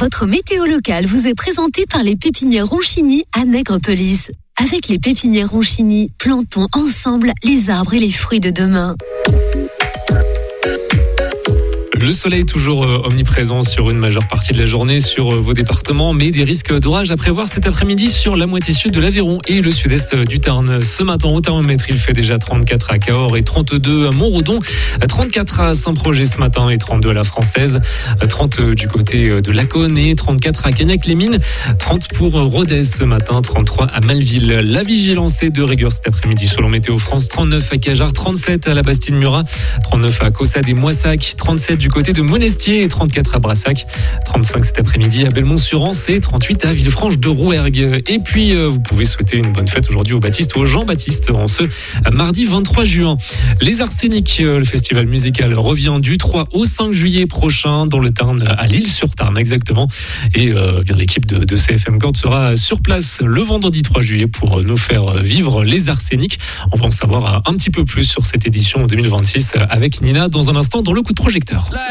Votre météo locale vous est présentée par les pépinières Ronchini à Nègrepelisse. Avec les pépinières Ronchini, plantons ensemble les arbres et les fruits de demain. Le soleil toujours omniprésent sur une majeure partie de la journée sur vos départements, mais des risques d'orage à prévoir cet après-midi sur la moitié sud de l'Aveyron et le sud-est du Tarn. Ce matin, au thermomètre, il fait déjà 34 à Cahors et 32 à Montredon, 34 à Saint-Projet ce matin et 32 à la Française, 30 du côté de Laconne et 34 à Cagnac-les-Mines, 30 pour Rodez ce matin, 33 à Malville. La vigilance est de rigueur cet après-midi selon Météo France, 39 à Cajarc, 37 à la Bastide-Murat, 39 à Caussade et Moissac, 37 du côté de Monestier et 34 à Brassac, 35 cet après-midi à Belmont-sur-Anse et 38 à Villefranche de Rouergue. Et puis vous pouvez souhaiter une bonne fête aujourd'hui au Baptiste ou au Jean-Baptiste en ce mardi 23 juin. Les Arséniques, le festival musical revient du 3 au 5 juillet prochain dans le Tarn, à l'Île-sur-Tarn exactement. Et bien l'équipe de CFM Cordes sera sur place le vendredi 3 juillet pour nous faire vivre les Arséniques. On va en savoir un petit peu plus sur cette édition 2026 avec Nina dans un instant dans le coup de projecteur.